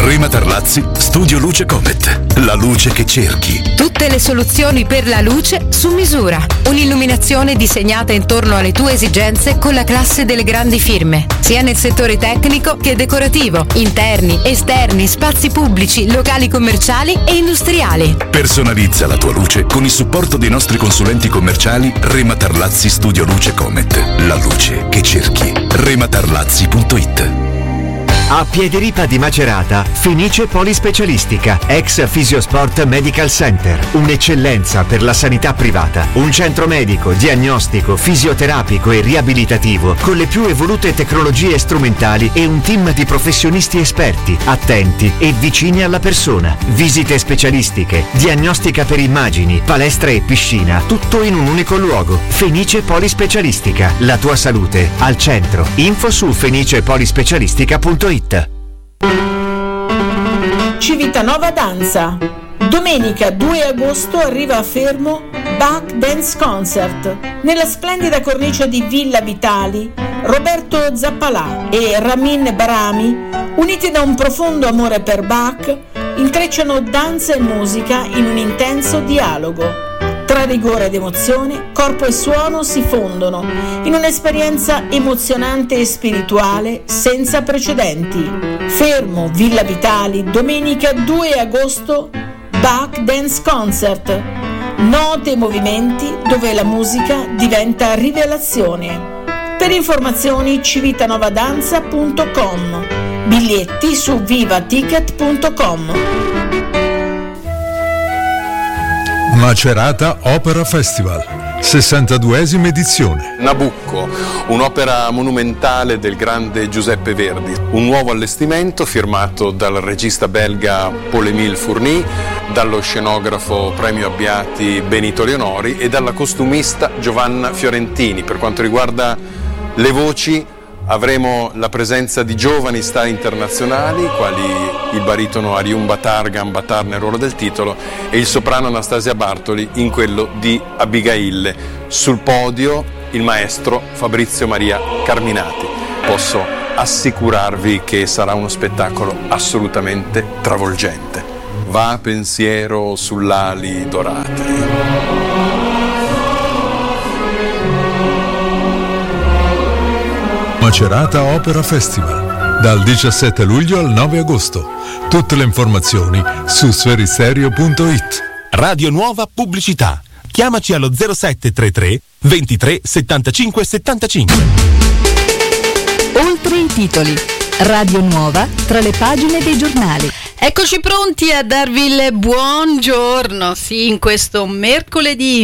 Rema Tarlazzi, Studio Luce Comet. La luce che cerchi. Tutte le soluzioni per la luce su misura. Un'illuminazione disegnata intorno alle tue esigenze con la classe delle grandi firme, sia nel settore tecnico che decorativo, interni, esterni, spazi pubblici, locali commerciali e industriali. Personalizza la tua luce con il supporto dei nostri consulenti commerciali Rema Tarlazzi Studio Luce Comet. La luce che cerchi. rematarlazzi.it. A Piediripa di Macerata, Fenice Polispecialistica, ex Fisiosport Medical Center, un'eccellenza per la sanità privata, un centro medico, diagnostico, fisioterapico e riabilitativo con le più evolute tecnologie strumentali e un team di professionisti esperti, attenti e vicini alla persona. Visite specialistiche, diagnostica per immagini, palestra e piscina, tutto in un unico luogo. Fenice Polispecialistica, la tua salute al centro. Info su fenicepolispecialistica.it. Civitanova Danza. Domenica 2 agosto arriva a Fermo Bach Dance Concert. Nella splendida cornice di Villa Vitali, Roberto Zappalà e Ramin Barami, uniti da un profondo amore per Bach, intrecciano danza e musica in un intenso dialogo. Tra rigore ed emozione, corpo e suono si fondono in un'esperienza emozionante e spirituale senza precedenti. Fermo, Villa Vitali, domenica 2 agosto, Bach Dance Concert. Note e movimenti dove la musica diventa rivelazione. Per informazioni civitanovadanza.com. Biglietti su vivaticket.com. Macerata Opera Festival, 62esima edizione. Nabucco, un'opera monumentale del grande Giuseppe Verdi, un nuovo allestimento firmato dal regista belga Paul-Émile Fourny, dallo scenografo premio Abbiati Benito Leonori e dalla costumista Giovanna Fiorentini. Per quanto riguarda le voci, avremo la presenza di giovani star internazionali, quali il baritono Ariun Batargan nel ruolo del titolo e il soprano Anastasia Bartoli in quello di Abigail. Sul podio il maestro Fabrizio Maria Carminati. Posso assicurarvi che sarà uno spettacolo assolutamente travolgente. Va pensiero sull'ali dorate. Macerata Opera Festival, dal 17 luglio al 9 agosto. Tutte le informazioni su sferisterio.it. Radio Nuova Pubblicità. Chiamaci allo 0733 23 75 75. Oltre i titoli. Radio Nuova tra le pagine dei giornali. Eccoci pronti a darvi il buongiorno, sì, in questo mercoledì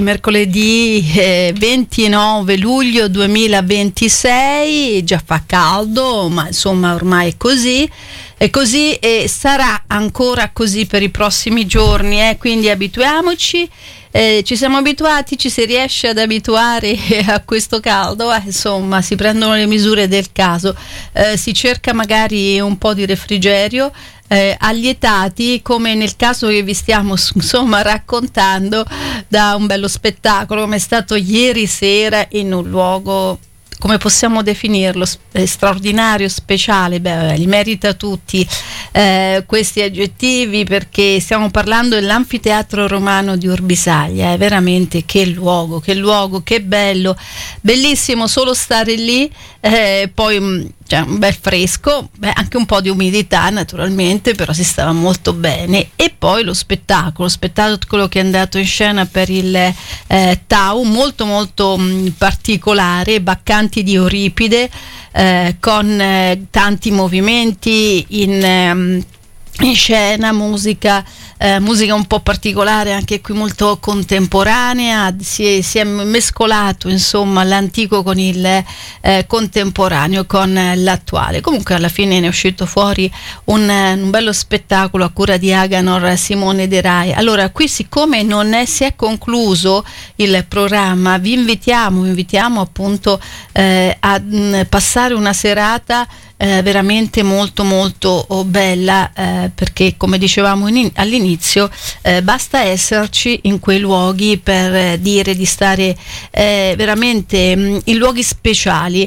29 luglio 2026, già fa caldo, ma insomma ormai è così e sarà ancora così per i prossimi giorni, quindi abituiamoci. Ci siamo abituati, ci si riesce ad abituare a questo caldo, insomma si prendono le misure del caso, si cerca magari un po' di refrigerio, allietati come nel caso che vi stiamo insomma raccontando da un bello spettacolo come è stato ieri sera in un luogo, come possiamo definirlo, straordinario, speciale. Li merita tutti questi aggettivi, perché stiamo parlando dell'Anfiteatro Romano di Orbisaglia. Veramente che luogo, che bello, bellissimo solo stare lì, poi c'è un bel fresco, anche un po' di umidità naturalmente, però si stava molto bene. E poi lo spettacolo che è andato in scena per il Tau, molto molto particolare, Baccanti di Euripide, con tanti movimenti in scena, musica un po' particolare, anche qui molto contemporanea, si è mescolato insomma l'antico con il contemporaneo, con l'attuale. Comunque alla fine ne è uscito fuori un bello spettacolo a cura di Aganor Simone De Rai. Allora qui, siccome si è concluso il programma, vi invitiamo appunto a passare una serata veramente molto molto bella, perché come dicevamo all'inizio, basta esserci in quei luoghi per dire di stare veramente in luoghi speciali.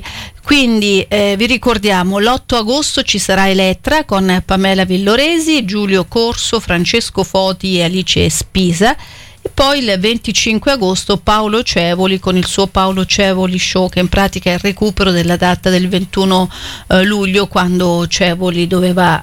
Quindi vi ricordiamo, l'8 agosto ci sarà Elettra con Pamela Villoresi, Giulio Corso, Francesco Foti e Alice Spisa. E poi il 25 agosto Paolo Cevoli con il suo Paolo Cevoli Show, che in pratica è il recupero della data del 21 luglio, quando Cevoli doveva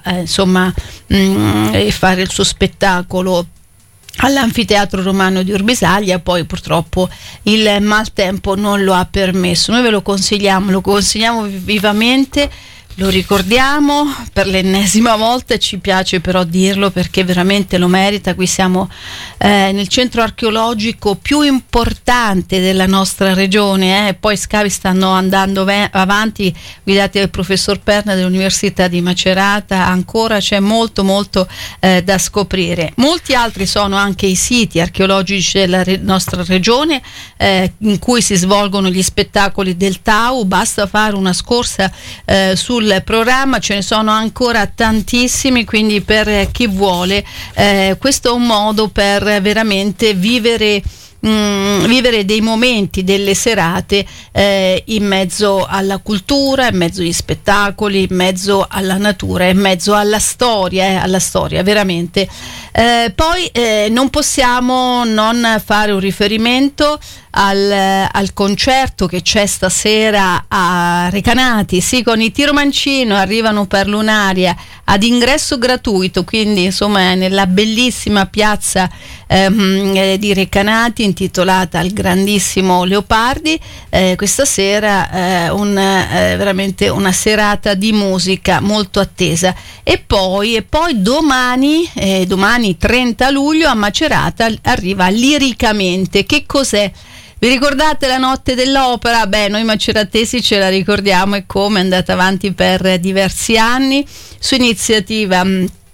fare il suo spettacolo all'Anfiteatro Romano di Urbisaglia. Poi purtroppo il maltempo non lo ha permesso. Noi ve lo consigliamo vivamente. Lo ricordiamo per l'ennesima volta, ci piace però dirlo perché veramente lo merita. Qui siamo nel centro archeologico più importante della nostra regione, poi scavi stanno andando avanti, guidati dal professor Perna dell'Università di Macerata. Ancora c'è molto da scoprire. Molti altri sono anche i siti archeologici della nostra regione in cui si svolgono gli spettacoli del Tau. Basta fare una scorsa sul programma, ce ne sono ancora tantissimi, quindi per chi vuole questo è un modo per veramente vivere dei momenti, delle serate in mezzo alla cultura, in mezzo agli spettacoli, in mezzo alla natura, in mezzo alla storia veramente. Poi non possiamo non fare un riferimento al concerto che c'è stasera a Recanati, sì, con i Tiro Mancino, arrivano per Lunaria ad ingresso gratuito, quindi insomma è nella bellissima piazza di Recanati, intitolata al grandissimo Leopardi. Questa sera veramente una serata di musica molto attesa. E poi domani 30 luglio a Macerata arriva Liricamente. Che cos'è? Vi ricordate la notte dell'opera? Noi maceratesi ce la ricordiamo, e come è andata avanti per diversi anni su iniziativa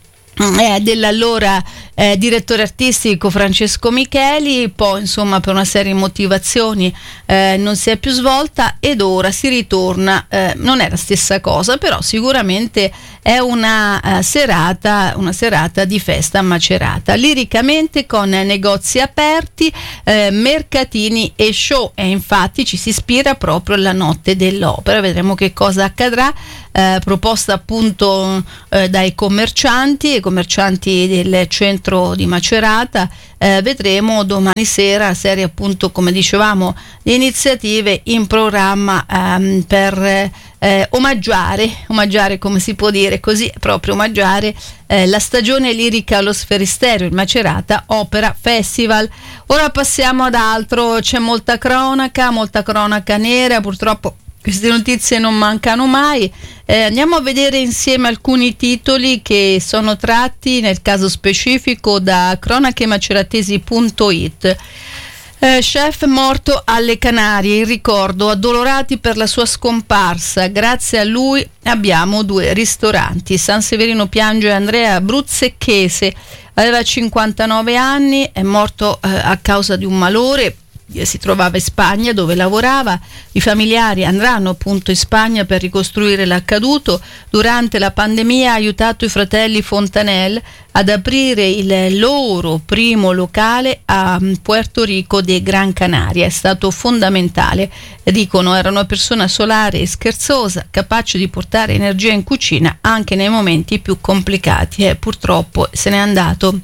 dell'allora direttore artistico Francesco Micheli. Poi insomma per una serie di motivazioni non si è più svolta, ed ora si ritorna. Non è la stessa cosa, però sicuramente è una serata di festa a Macerata, liricamente, con negozi aperti, mercatini e show, e infatti ci si ispira proprio alla notte dell'opera. Vedremo che cosa accadrà, proposta appunto dai commercianti del centro di Macerata. Vedremo domani sera serie appunto, come dicevamo, di iniziative in programma per omaggiare, come si può dire così, proprio omaggiare la stagione lirica allo Sferisterio, il Macerata Opera Festival. Ora passiamo ad altro. C'è molta cronaca nera, purtroppo queste notizie non mancano mai. Andiamo a vedere insieme alcuni titoli che sono tratti, nel caso specifico, da cronachemaceratesi.it. Chef morto alle Canarie, in ricordo, addolorati per la sua scomparsa. Grazie a lui abbiamo 2 ristoranti. San Severino piange Andrea Bruzzecchese, aveva 59 anni, è morto a causa di un malore. Si trovava in Spagna, dove lavorava. I familiari andranno appunto in Spagna per ricostruire l'accaduto. Durante la pandemia ha aiutato i fratelli Fontanel ad aprire il loro primo locale a Puerto Rico de Gran Canaria. È stato fondamentale, dicono. Era una persona solare e scherzosa, capace di portare energia in cucina anche nei momenti più complicati. Purtroppo se n'è andato.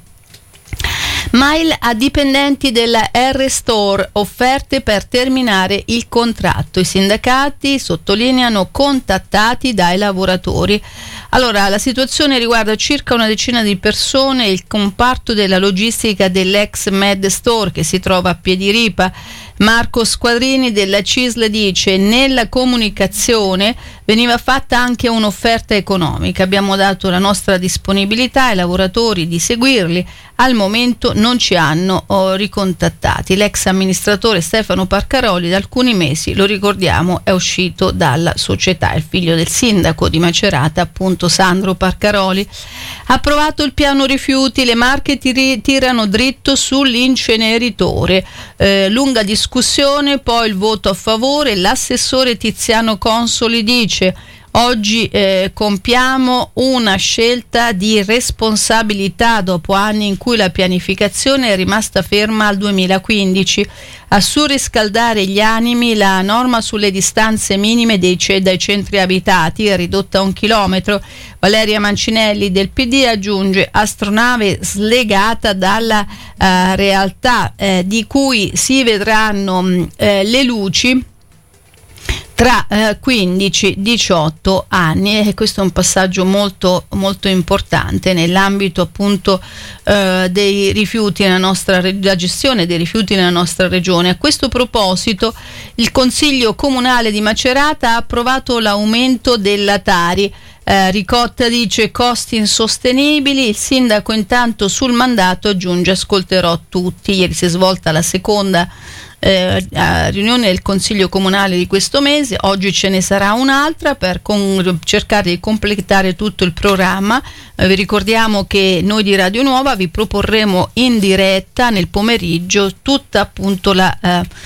Mail a dipendenti della R-Store, offerte per terminare il contratto. I sindacati sottolineano contattati dai lavoratori. Allora, la situazione riguarda circa una decina di persone, il comparto della logistica dell'ex Med Store che si trova a Piediripa. Marco Squadrini della CISL dice: nella comunicazione veniva fatta anche un'offerta economica, abbiamo dato la nostra disponibilità ai lavoratori di seguirli, al momento non ci hanno ricontattati. L'ex amministratore Stefano Parcaroli da alcuni mesi, lo ricordiamo, è uscito dalla società. Il figlio del sindaco di Macerata, appunto Sandro Parcaroli, ha approvato il piano rifiuti, le Marche tirano dritto sull'inceneritore. Lunga discussione, poi il voto a favore. L'assessore Tiziano Consoli dice: Oggi compiamo una scelta di responsabilità dopo anni in cui la pianificazione è rimasta ferma al 2015. A surriscaldare gli animi la norma sulle distanze minime dai centri abitati è ridotta a 1 chilometro. Valeria Mancinelli del PD aggiunge: astronave slegata dalla realtà di cui si vedranno le luci tra 15-18 anni, e questo è un passaggio molto molto importante nell'ambito appunto dei rifiuti la gestione dei rifiuti nella nostra regione. A questo proposito il Consiglio Comunale di Macerata ha approvato l'aumento della Tari. Ricotta dice costi insostenibili, il sindaco intanto sul mandato aggiunge ascolterò tutti. Ieri si è svolta la seconda riunione del Consiglio Comunale di questo mese, oggi ce ne sarà un'altra per cercare di completare tutto il programma. Vi ricordiamo che noi di Radio Nuova vi proporremo in diretta nel pomeriggio tutta appunto la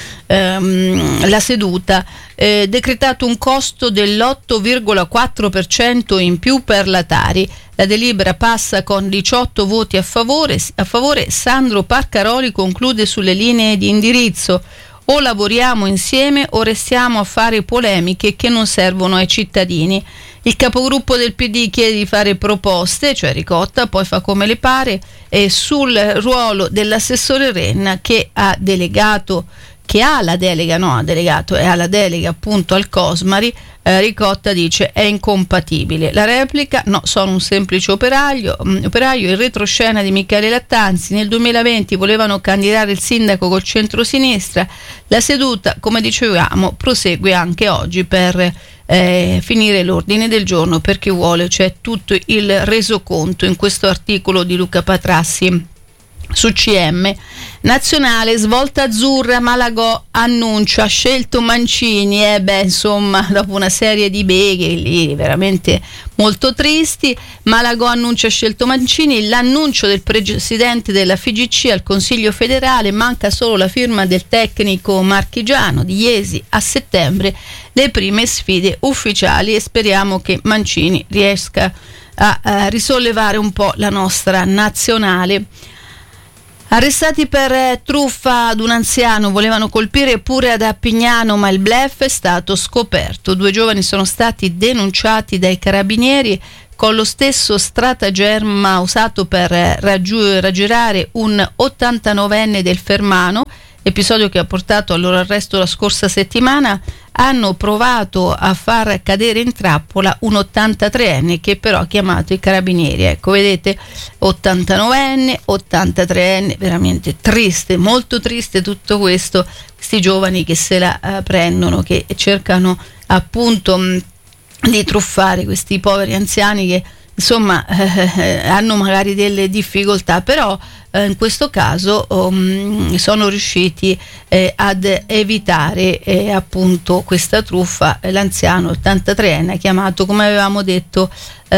seduta. Decretato un costo dell'8,4% in più per la Tari. La delibera passa con 18 voti a favore. Sandro Parcaroli conclude sulle linee di indirizzo: o lavoriamo insieme o restiamo a fare polemiche che non servono ai cittadini. Il capogruppo del PD chiede di fare proposte, cioè Ricotta, poi fa come le pare, sul ruolo dell'assessore Renna che ha la delega appunto al Cosmari. Ricotta dice è incompatibile. La replica: no, sono un semplice operaio. Il retroscena di Michele Lattanzi: nel 2020 volevano candidare il sindaco col centrosinistra. La seduta, come dicevamo, prosegue anche oggi per finire l'ordine del giorno per chi vuole. C'è tutto il resoconto in questo articolo di Luca Patrassi su CM. Nazionale, svolta azzurra, Malagò annuncia, ha scelto Mancini. Insomma, dopo una serie di beghe lì veramente molto tristi, Malagò annuncia, ha scelto Mancini. L'annuncio del presidente della FIGC al Consiglio federale, manca solo la firma del tecnico marchigiano di Iesi. A settembre le prime sfide ufficiali e speriamo che Mancini riesca a risollevare un po' la nostra nazionale. Arrestati per truffa ad un anziano, volevano colpire pure ad Appignano, ma il bluff è stato scoperto. 2 giovani sono stati denunciati dai carabinieri con lo stesso stratagemma usato per raggirare un 89enne del Fermano, episodio che ha portato al loro arresto la scorsa settimana. Hanno provato a far cadere in trappola un 83enne che però ha chiamato i carabinieri. Ecco, vedete, 83enne, veramente triste, molto triste tutto questo. Questi giovani che se la prendono, che cercano appunto di truffare questi poveri anziani che insomma hanno magari delle difficoltà, però in questo caso sono riusciti ad evitare appunto questa truffa. L'anziano 83enne ha chiamato, come avevamo detto,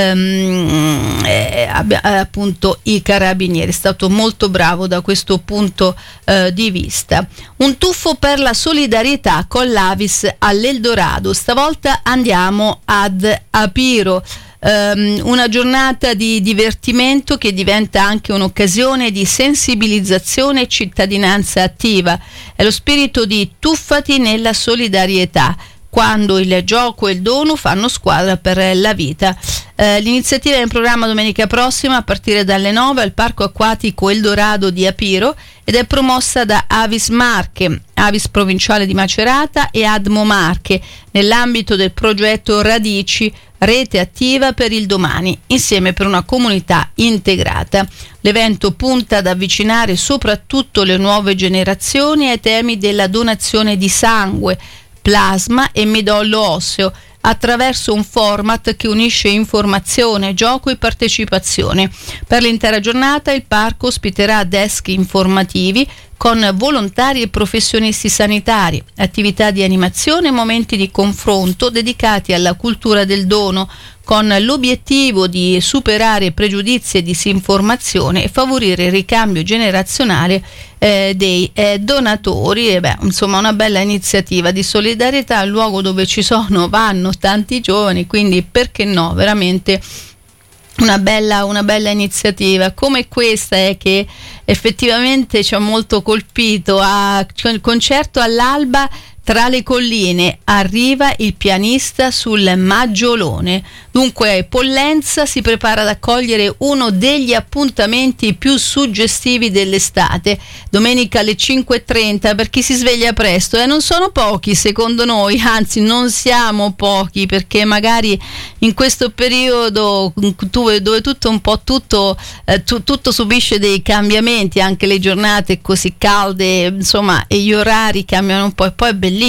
appunto i carabinieri. È stato molto bravo da questo punto di vista. Un tuffo per la solidarietà con l'Avis all'Eldorado, stavolta andiamo ad Apiro. Una giornata di divertimento che diventa anche un'occasione di sensibilizzazione e cittadinanza attiva. È lo spirito di tuffati nella solidarietà, quando il gioco e il dono fanno squadra per la vita. L'iniziativa è in programma domenica prossima a partire dalle 9 al Parco Acquatico Eldorado di Apiro ed è promossa da Avis Marche, Avis Provinciale di Macerata e Admo Marche nell'ambito del progetto Radici, rete attiva per il domani, insieme per una comunità integrata. L'evento punta ad avvicinare soprattutto le nuove generazioni ai temi della donazione di sangue, plasma e midollo osseo, attraverso un format che unisce informazione, gioco e partecipazione. Per l'intera giornata il parco ospiterà desk informativi con volontari e professionisti sanitari, attività di animazione e momenti di confronto dedicati alla cultura del dono, con l'obiettivo di superare pregiudizi e disinformazione e favorire il ricambio generazionale dei donatori. Insomma, una bella iniziativa di solidarietà, il luogo dove vanno tanti giovani, quindi perché no, veramente una bella iniziativa come questa che effettivamente ci ha molto colpito. Il concerto all'alba tra le colline, arriva il pianista sul Maggiolone. Dunque Pollenza si prepara ad accogliere uno degli appuntamenti più suggestivi dell'estate, domenica alle 5:30 per chi si sveglia presto, e non sono pochi secondo noi, anzi non siamo pochi, perché magari in questo periodo dove tutto subisce dei cambiamenti, anche le giornate così calde, insomma, e gli orari cambiano un po', e poi è bellissimo,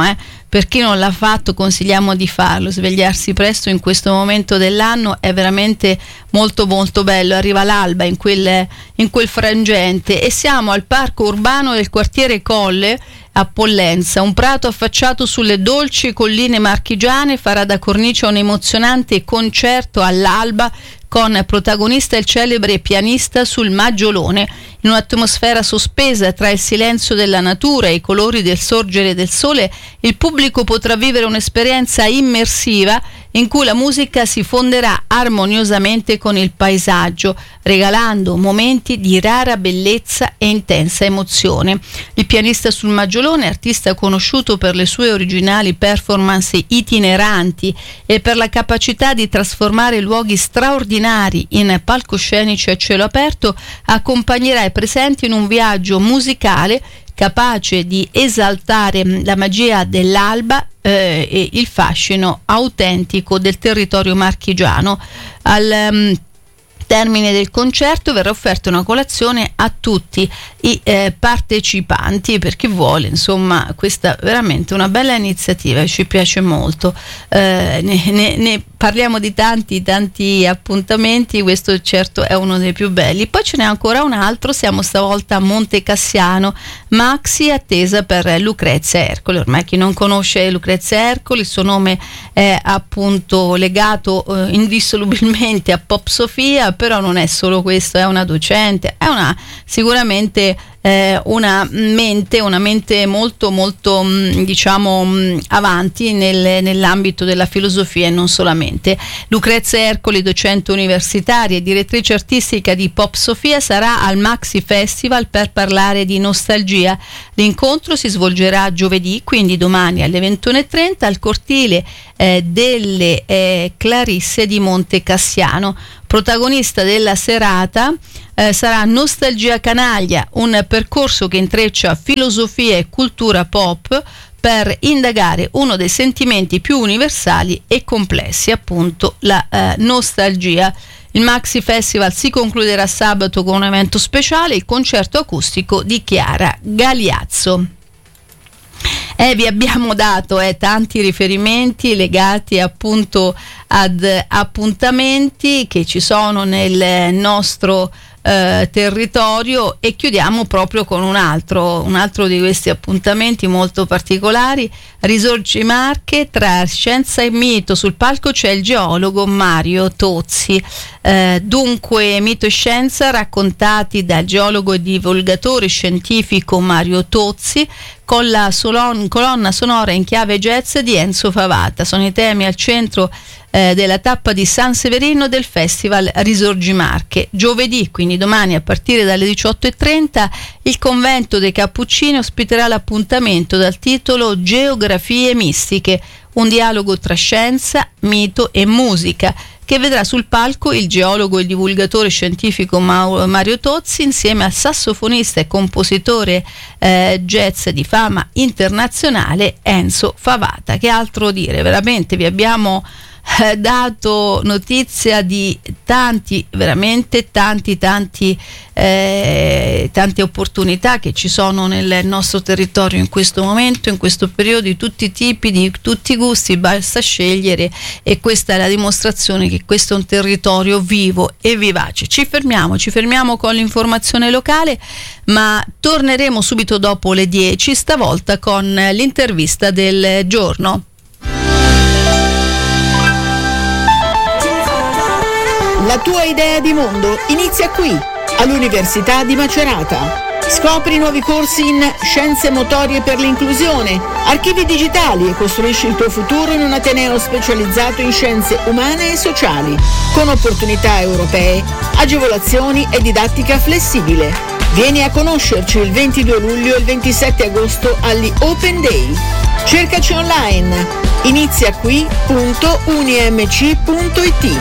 per chi non l'ha fatto consigliamo di farlo. Svegliarsi presto in questo momento dell'anno è veramente molto molto bello. Arriva l'alba in quel frangente, e siamo al parco urbano del quartiere Colle a Pollenza. Un prato affacciato sulle dolci colline marchigiane farà da cornice un emozionante concerto all'alba con protagonista il celebre pianista sul Maggiolone. In un'atmosfera sospesa tra il silenzio della natura e i colori del sorgere del sole, il pubblico potrà vivere un'esperienza immersiva in cui la musica si fonderà armoniosamente con il paesaggio, regalando momenti di rara bellezza e intensa emozione. Il pianista sul Maggiolone, artista conosciuto per le sue originali performance itineranti e per la capacità di trasformare luoghi straordinari in palcoscenici a cielo aperto, accompagnerà i presenti in un viaggio musicale capace di esaltare la magia dell'alba e il fascino autentico del territorio marchigiano. Al termine del concerto verrà offerta una colazione a tutti i partecipanti, per chi vuole. Insomma, questa è veramente una bella iniziativa, ci piace molto. Ne parliamo di tanti appuntamenti, questo certo è uno dei più belli. Poi ce n'è ancora un altro, siamo stavolta a Monte Cassiano, Maxi attesa per Lucrezia Ercole. Ormai chi non conosce Lucrezia Ercole, il suo nome è appunto legato indissolubilmente a Pop Sofia, però non è solo questo, è una docente, è sicuramente una mente molto molto avanti nell'ambito della filosofia, e non solamente. Lucrezia Ercole, docente universitaria e direttrice artistica di Pop Sofia, sarà al Maxi Festival per parlare di nostalgia. L'incontro si svolgerà giovedì, quindi domani alle 21:30 al cortile delle Clarisse di Monte Cassiano. Protagonista della serata sarà Nostalgia Canaglia, un percorso che intreccia filosofia e cultura pop per indagare uno dei sentimenti più universali e complessi, appunto la nostalgia. Il Maxi Festival si concluderà sabato con un evento speciale, il concerto acustico di Chiara Galiazzo. Vi abbiamo dato tanti riferimenti legati appunto ad appuntamenti che ci sono nel nostro territorio, e chiudiamo proprio con un altro di questi appuntamenti molto particolari. Risorgi Marche, tra scienza e mito, sul palco c'è il geologo Mario Tozzi. Dunque mito e scienza raccontati dal geologo e divulgatore scientifico Mario Tozzi, con la colonna sonora in chiave jazz di Enzo Favata. Sono i temi al centro della tappa di San Severino del Festival Risorgi Marche. Giovedì, quindi domani, a partire dalle 18:30, il convento dei Cappuccini ospiterà l'appuntamento dal titolo Geografie mistiche, un dialogo tra scienza, mito e musica, che vedrà sul palco il geologo e divulgatore scientifico Mario Tozzi insieme al sassofonista e compositore jazz di fama internazionale Enzo Favata. Che altro dire, veramente vi abbiamo dato notizia di tante opportunità che ci sono nel nostro territorio in questo momento, in questo periodo, di tutti i tipi, di tutti i gusti, basta scegliere, e questa è la dimostrazione che questo è un territorio vivo e vivace. Ci fermiamo con l'informazione locale, ma torneremo subito dopo le 10, stavolta con l'intervista del giorno. La tua idea di mondo inizia qui, all'Università di Macerata. Scopri nuovi corsi in Scienze Motorie per l'Inclusione, Archivi Digitali e costruisci il tuo futuro in un ateneo specializzato in scienze umane e sociali, con opportunità europee, agevolazioni e didattica flessibile. Vieni a conoscerci il 22 luglio e il 27 agosto agli Open Day. Cercaci online, iniziaqui.unimc.it.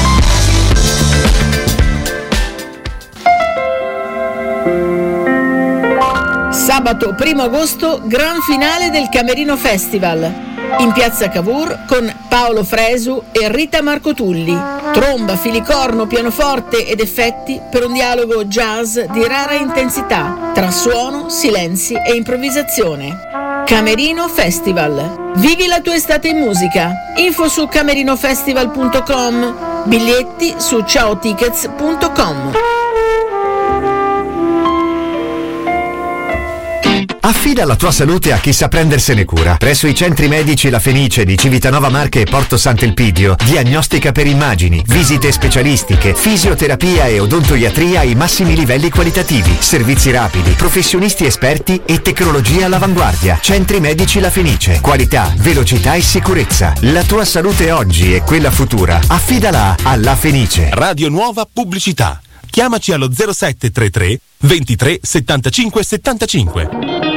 Sabato 1 agosto, gran finale del Camerino Festival, in piazza Cavour con Paolo Fresu e Rita Marcotulli. Tromba, filicorno, pianoforte ed effetti per un dialogo jazz di rara intensità tra suono, silenzi e improvvisazione. Camerino Festival. Vivi la tua estate in musica. Info su camerinofestival.com. Biglietti su ciaotickets.com. Affida la tua salute a chi sa prendersene cura. Presso i centri medici La Fenice di Civitanova Marche e Porto Sant'Elpidio, diagnostica per immagini, visite specialistiche, fisioterapia e odontoiatria ai massimi livelli qualitativi, servizi rapidi, professionisti esperti e tecnologia all'avanguardia. Centri medici La Fenice, qualità, velocità e sicurezza. La tua salute oggi e quella futura, affidala a La Fenice. Radio Nuova Pubblicità. Chiamaci allo 0733 23 75 75.